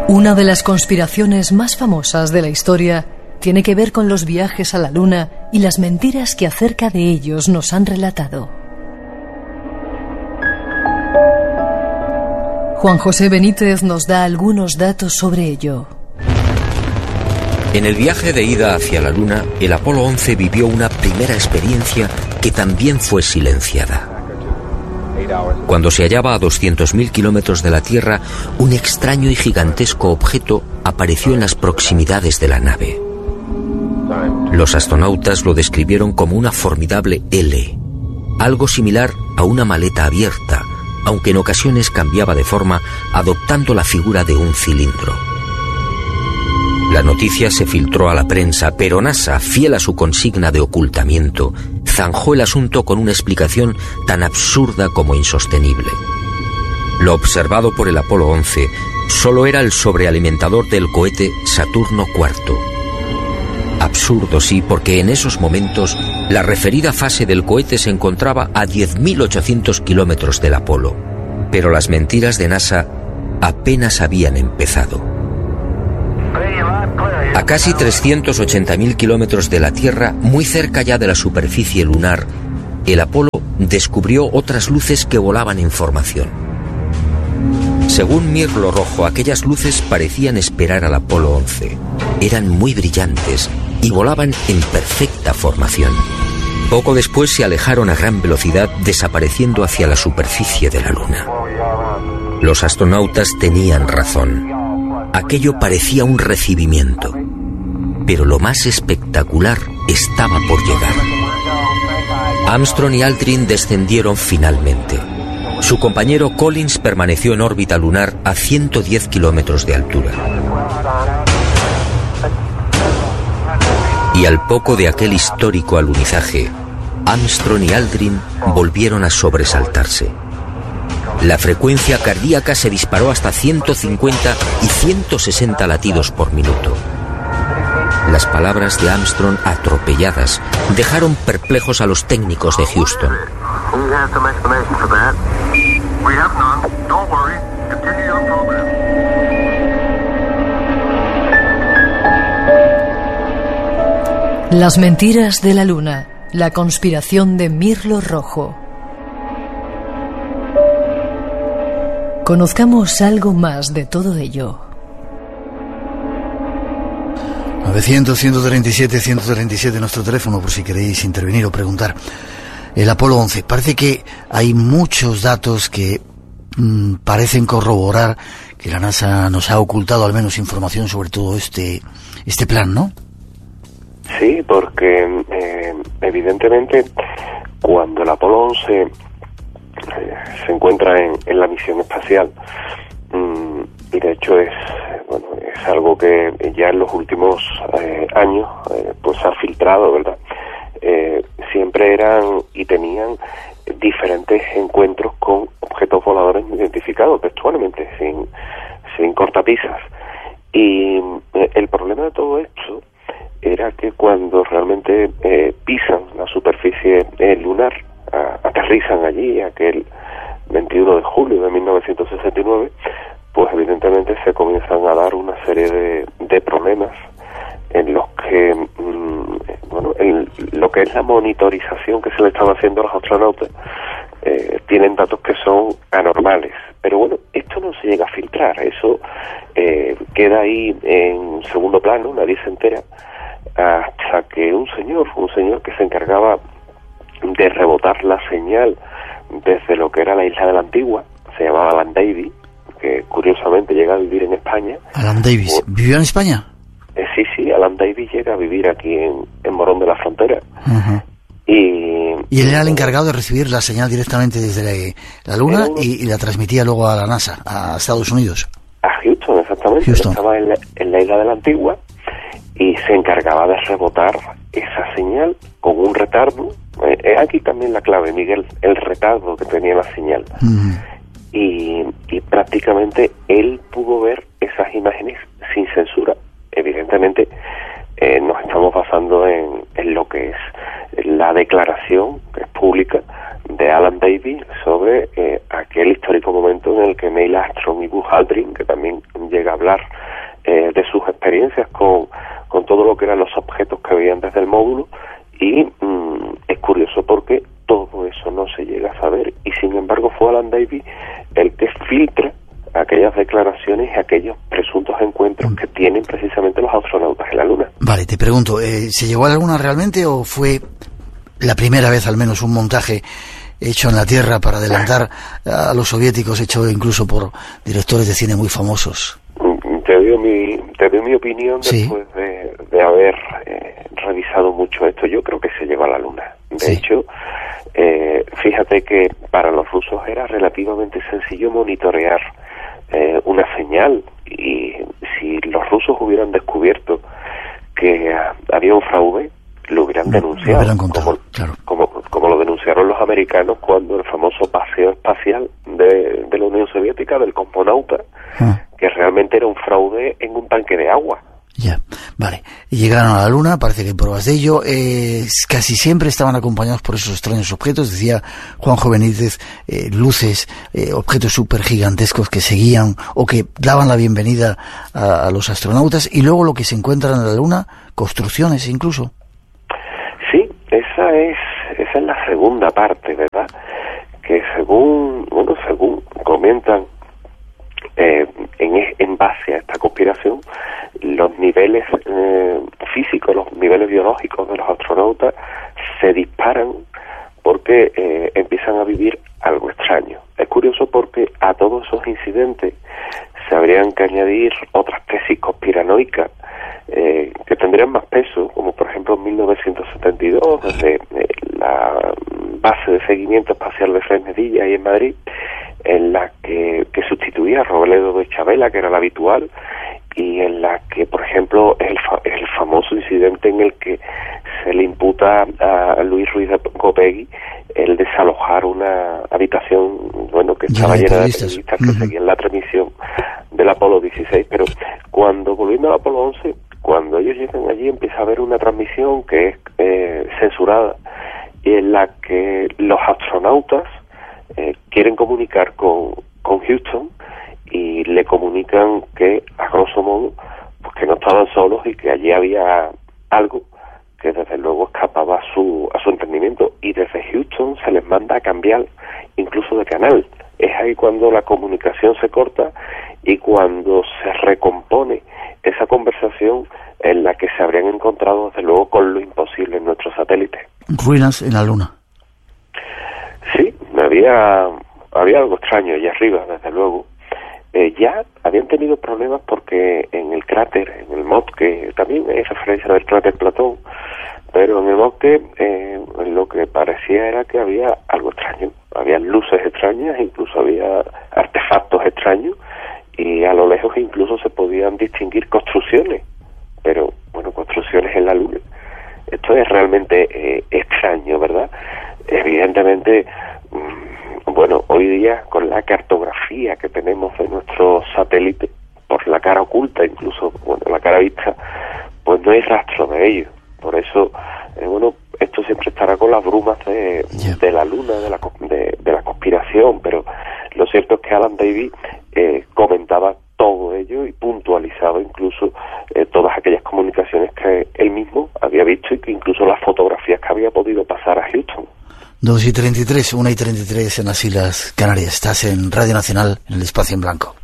Una de las conspiraciones más famosas de la historia tiene que ver con los viajes a la Luna y las mentiras que acerca de ellos nos han relatado. Juan José Benítez nos da algunos datos sobre ello. En el viaje de ida hacia la Luna, el Apolo 11 vivió una primera experiencia que también fue silenciada. Cuando se hallaba a 200.000 kilómetros de la Tierra, un extraño y gigantesco objeto apareció en las proximidades de la nave. Los astronautas lo describieron como una formidable L, algo similar a una maleta abierta, aunque en ocasiones cambiaba de forma, adoptando la figura de un cilindro. La noticia se filtró a la prensa, pero NASA, fiel a su consigna de ocultamiento, zanjó el asunto con una explicación tan absurda como insostenible. Lo observado por el Apolo 11 solo era el sobrealimentador del cohete Saturno IV. Absurdo, sí, porque en esos momentos la referida fase del cohete se encontraba a 10.800 kilómetros del Apolo. Pero las mentiras de NASA apenas habían empezado. A casi 380.000 kilómetros de la Tierra, muy cerca ya de la superficie lunar, el Apolo descubrió otras luces que volaban en formación. Según Mirlo Rojo, aquellas luces parecían esperar al Apolo 11. Eran muy brillantes y volaban en perfecta formación. Poco después se alejaron a gran velocidad, desapareciendo hacia la superficie de la Luna. Los astronautas tenían razón. Aquello parecía un recibimiento. Pero lo más espectacular estaba por llegar. Armstrong y Aldrin descendieron finalmente. Su compañero Collins permaneció en órbita lunar a 110 kilómetros de altura. Y al poco de aquel histórico alunizaje, Armstrong y Aldrin volvieron a sobresaltarse. La frecuencia cardíaca se disparó hasta 150 y 160 latidos por minuto. Las palabras de Armstrong, atropelladas, dejaron perplejos a los técnicos de Houston. Las mentiras de la Luna, la conspiración de Mirlo Rojo. Conozcamos algo más de todo ello. 900-137-137 nuestro teléfono por si queréis intervenir o preguntar. El Apolo 11, parece que hay muchos datos que parecen corroborar que la NASA nos ha ocultado al menos información sobre todo este plan, ¿no? Sí, porque evidentemente cuando el Apolo 11 se encuentra en la misión espacial, y de hecho es algo que ya en los últimos años pues se ha filtrado, ¿verdad? Siempre eran y tenían diferentes encuentros con objetos voladores no identificados, textualmente, sin cortapisas. Y el problema de todo esto era que cuando realmente pisan la superficie lunar, aterrizan allí aquel 21 de julio de 1969, pues evidentemente se comienzan a dar una serie de problemas en los que, en lo que es la monitorización que se le estaba haciendo a los astronautas, tienen datos que son anormales. Pero bueno, esto no se llega a filtrar, eso queda ahí en segundo plano, nadie se entera, hasta que un señor que se encargaba de rebotar la señal desde lo que era la isla de la Antigua, se llamaba Alan Davis, que curiosamente llega a vivir en España. Alan Davis, ¿vivió en España? Sí, Alan Davis llega a vivir aquí en Morón de la Frontera. Uh-huh. Y él era el encargado de recibir la señal directamente desde la Luna y la transmitía luego a la NASA, a Estados Unidos. A Houston, exactamente. Houston. Estaba en la isla de la Antigua y se encargaba de rebotar esa señal con un retardo. Aquí también la clave, Miguel, el retardo que tenía la señal. Uh-huh. Y prácticamente él pudo ver esas imágenes sin censura. Evidentemente nos estamos basando en lo que es la declaración, que es pública, de Alan Davis sobre aquel histórico momento en el que Neil Armstrong y Buzz Aldrin, que también llega a hablar hablar de sus experiencias con todo lo que eran los objetos que veían desde el módulo, y es curioso porque todo eso no se llega a saber, y sin embargo fue Alan Davies el que filtra aquellas declaraciones y aquellos presuntos encuentros que tienen precisamente los astronautas en la Luna. Vale, te pregunto, ¿se llegó a la Luna realmente o fue la primera vez al menos un montaje hecho en la Tierra para adelantar a los soviéticos, hecho incluso por directores de cine muy famosos? Te doy mi opinión después de haber revisado mucho esto. Yo creo que se llegó a la Luna. De hecho, fíjate que para los rusos era relativamente sencillo monitorear una señal, y si los rusos hubieran descubierto que había un fraude, lo hubieran denunciado, lo hubieran contado, como lo denunciaron los americanos cuando el famoso paseo espacial de la Unión Soviética, del cosmonauta, que realmente era un fraude en un tanque de agua. Ya, vale. Llegaron a la Luna, parece que hay pruebas de ello. Casi siempre estaban acompañados por esos extraños objetos, decía Juanjo Benítez, luces, objetos súper gigantescos que seguían o que daban la bienvenida a los astronautas. Y luego lo que se encuentran en la Luna, construcciones incluso. Sí, esa es la segunda parte, ¿verdad? Que según comentan, en base a esta conspiración, los niveles físicos, los niveles biológicos de los astronautas se disparan porque empiezan a vivir algo extraño. Es curioso porque a todos esos incidentes se habrían que añadir otras tesis conspiranoicas que tendrían más peso, como por ejemplo en 1972, desde la base de seguimiento espacial de Fresnedilla ahí en Madrid, en la que sustituía a Robledo de Chabela, que era la habitual, y en la que, por ejemplo, es el famoso incidente en el que se le imputa a Luis Ruiz de Gopegui el desalojar una habitación, que estaba llena de periodistas que seguían la transmisión del Apolo 16. Pero volviendo al Apolo 11, cuando ellos llegan allí empieza a haber una transmisión que es censurada, y en la que los astronautas quieren comunicar con Houston, y le comunican que, a grosso modo, pues que no estaban solos y que allí había algo que desde luego escapaba a su entendimiento, y desde Houston se les manda a cambiar incluso de canal. Es ahí cuando la comunicación se corta y cuando se recompone esa conversación en la que se habrían encontrado desde luego con lo imposible en nuestros satélites. Ruinas en la Luna. Sí, había algo extraño allá arriba, desde luego. Ya habían tenido problemas porque en el cráter, en el MOT, que también es referencia del cráter Platón, pero en el MOT lo que parecía era que había algo extraño. Había luces extrañas, incluso había artefactos extraños, y a lo lejos incluso se podían distinguir construcciones, pero construcciones en la Luna. Esto es realmente extraño, ¿verdad? Evidentemente, hoy día con la cartografía que tenemos de nuestros satélites, por la cara oculta, incluso la cara vista, pues no hay rastro de ello. Por eso, esto siempre estará con las brumas de la Luna, de la conspiración, pero lo cierto es que Alan Davies comentaba todo ello y puntualizaba incluso todas aquellas comunicaciones que él mismo había visto, y que incluso las fotografías que había podido pasar a Houston. 2:33, 1:33 en las Islas Canarias. Estás en Radio Nacional, en el Espacio en Blanco.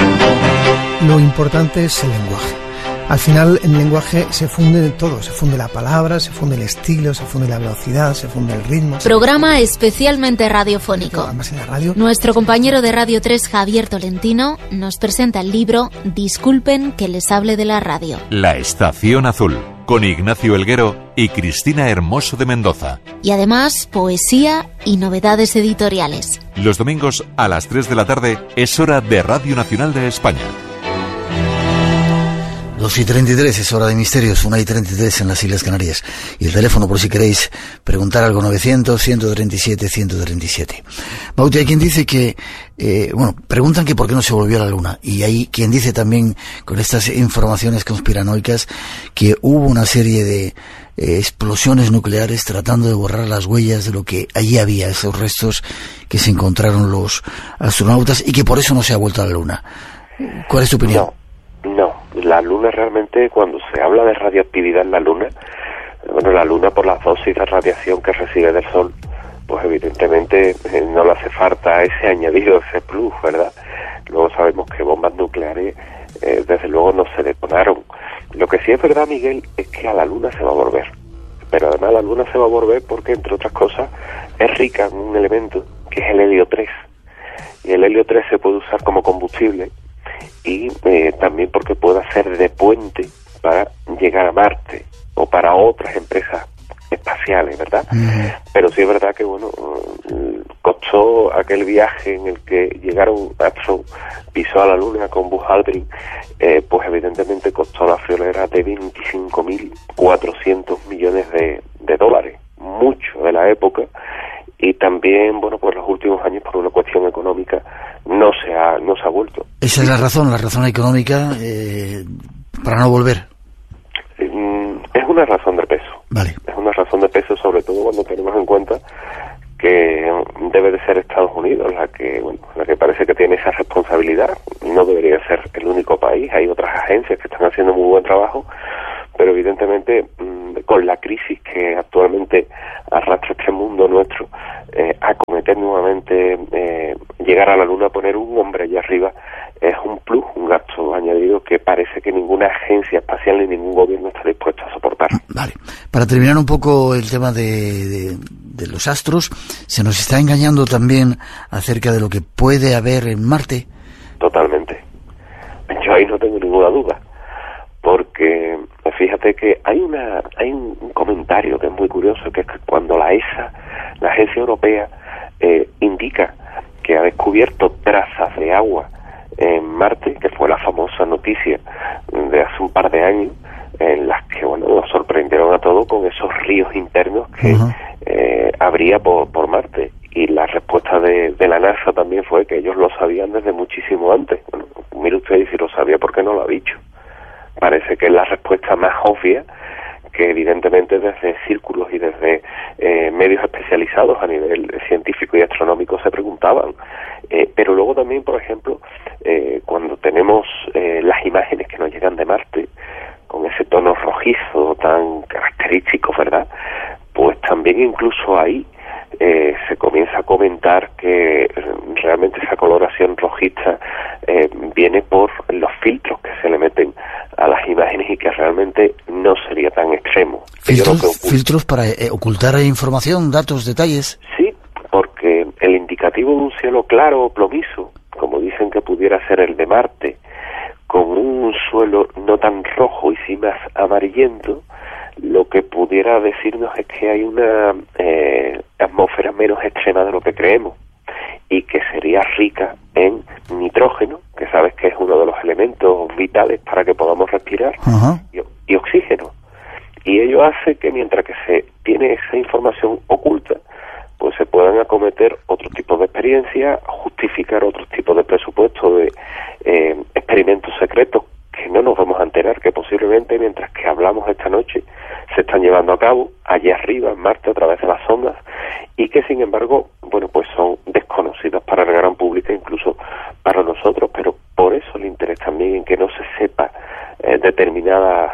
Lo importante es el lenguaje. Al final, en el lenguaje se funde de todo. Se funde la palabra, se funde el estilo, se funde la velocidad, se funde el ritmo. Programa especialmente radiofónico. Además, en la radio. Nuestro compañero de Radio 3, Javier Tolentino, nos presenta el libro Disculpen que les hable de la radio. La Estación Azul, con Ignacio Elguero y Cristina Hermoso de Mendoza. Y además, poesía y novedades editoriales. Los domingos a las 3 de la tarde es hora de Radio Nacional de España. 2:33, es hora de misterios, 1:33 en las Islas Canarias. Y el teléfono, por si queréis preguntar algo, 900-137-137. Bauti, hay quien dice que, preguntan que por qué no se volvió a la Luna. Y hay quien dice también, con estas informaciones conspiranoicas, que hubo una serie de explosiones nucleares tratando de borrar las huellas de lo que allí había, esos restos que se encontraron los astronautas, y que por eso no se ha vuelto a la Luna. ¿Cuál es tu opinión? No, la Luna realmente, cuando se habla de radioactividad en la Luna, bueno, la Luna por las dosis de radiación que recibe del Sol, pues evidentemente no le hace falta ese añadido, ese plus, ¿verdad? Luego sabemos que bombas nucleares, desde luego, no se detonaron. Lo que sí es verdad, Miguel, es que a la Luna se va a volver. Pero además la Luna se va a volver porque, entre otras cosas, es rica en un elemento que es el helio 3. Y el helio 3 se puede usar como combustible y también porque puede hacer de puente para llegar a Marte o para otras empresas espaciales, ¿verdad? Pero sí es verdad que, bueno, costó aquel viaje en el que llegaron, Armstrong pisó a la Luna con Buzz Aldrin, pues evidentemente costó la friolera de 25.400 millones de dólares, mucho de la época, y también, bueno, pues los últimos años, por una cuestión económica, no se ha vuelto. Esa es la razón económica para no volver. Es una razón de peso. Vale. Es una razón de peso, sobre todo cuando tenemos en cuenta que debe de ser Estados Unidos la que parece que tiene esa responsabilidad. No debería ser el único país. Hay otras agencias que están haciendo muy buen trabajo, pero evidentemente con la crisis que actualmente arrastra este mundo nuestro, acometer nuevamente llegar a la Luna, poner un hombre allá arriba, es un plus, un gasto añadido que parece que ninguna agencia espacial ni ningún gobierno está dispuesto a soportar. Vale. Para terminar un poco el tema de los astros, se nos está engañando también acerca de lo que puede haber en Marte. Totalmente. Yo ahí no tengo ninguna duda, porque fíjate que hay un comentario que es muy curioso, que es que cuando la ESA, la Agencia Europea, indica que ha descubierto trazas de agua en Marte, que fue la famosa noticia de hace un par de años, en las que, bueno, nos sorprendieron a todos con esos ríos internos que habría por Marte. Y la respuesta de la NASA también fue que ellos lo sabían desde muchísimo antes. Bueno, mire usted, si lo sabía, ¿por qué no lo ha dicho? Parece que es la respuesta más obvia, que evidentemente desde círculos y desde medios especializados a nivel científico y astronómico se preguntaban. Pero luego también, por ejemplo, cuando tenemos las imágenes que nos llegan de Marte, con ese tono rojizo tan característico, ¿verdad? Pues también incluso ahí se comienza a comentar que realmente esa coloración rojiza viene por los filtros que se le meten a las imágenes y que realmente no sería tan extremo. ¿Filtros para ocultar información, datos, detalles? Sí, porque el indicativo de un cielo claro o plomizo, como dicen que pudiera ser el de Marte, con un suelo no tan rojo y sí más amarillento, lo que pudiera decirnos es que hay una atmósfera menos extrema de lo que creemos y que sería rica en nitrógeno, que sabes que es uno de los elementos vitales para que podamos respirar, y oxígeno. Y ello hace que mientras que se tiene esa información oculta, pues se puedan acometer otro tipo de experiencias, justificar otros tipos de presupuestos de experimentos secretos que no nos vamos a enterar, que posiblemente mientras que hablamos esta noche se están llevando a cabo allá arriba en Marte a través de las sondas, y que sin embargo, bueno, pues son desconocidas para el gran público, incluso para nosotros, pero por eso el interés también en que no se sepa determinadas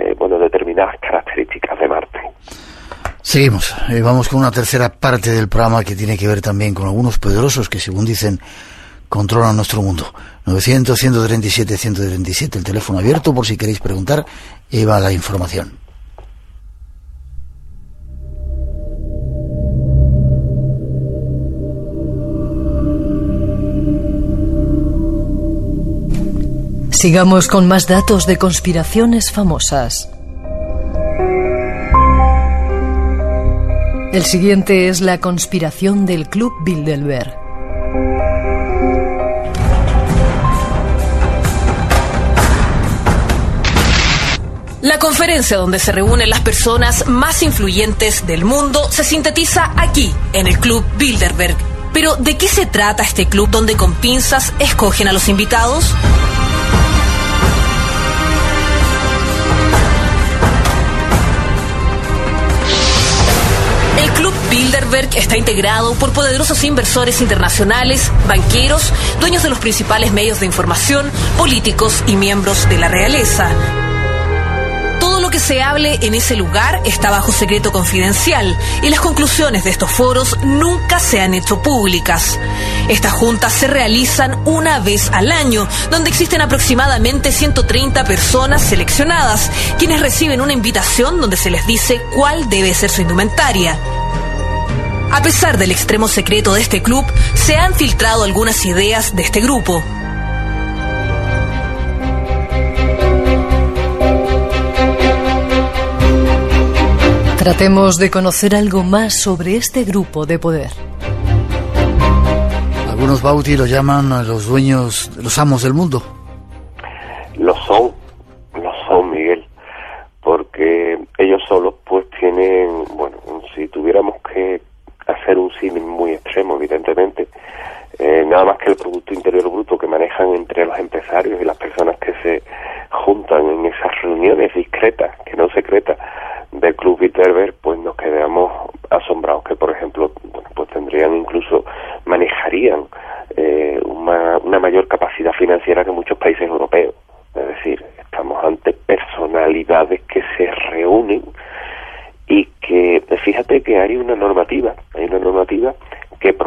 características de Marte. Seguimos, vamos con una tercera parte del programa que tiene que ver también con algunos poderosos que, según dicen, controlan nuestro mundo. 900-137-137, el teléfono abierto por si queréis preguntar, y va la información. Sigamos con más datos de conspiraciones famosas. El siguiente es la conspiración del Club Bilderberg. La conferencia donde se reúnen las personas más influyentes del mundo se sintetiza aquí, en el Club Bilderberg. Pero, ¿de qué se trata este club donde con pinzas escogen a los invitados? El Club Bilderberg está integrado por poderosos inversores internacionales, banqueros, dueños de los principales medios de información, políticos y miembros de la realeza. Todo lo que se hable en ese lugar está bajo secreto confidencial y las conclusiones de estos foros nunca se han hecho públicas. Estas juntas se realizan una vez al año, donde existen aproximadamente 130 personas seleccionadas, quienes reciben una invitación donde se les dice cuál debe ser su indumentaria. A pesar del extremo secreto de este club, se han filtrado algunas ideas de este grupo. Tratemos de conocer algo más sobre este grupo de poder. Algunos, Bauti, lo llaman los dueños, los amos del mundo. Lo son, Miguel, porque ellos solos pues tienen, bueno, si tuviéramos que hacer un símil muy extremo, evidentemente, nada más que el Producto Interior Bruto que manejan entre los empresarios y las personas que se juntan en esas reuniones discretas, que no secretas, del Club Bilderberg, pues nos quedamos asombrados que, por ejemplo, bueno, pues manejarían una mayor capacidad financiera que muchos países europeos. Es decir, estamos ante personalidades que se reúnen y que, fíjate que hay una normativa que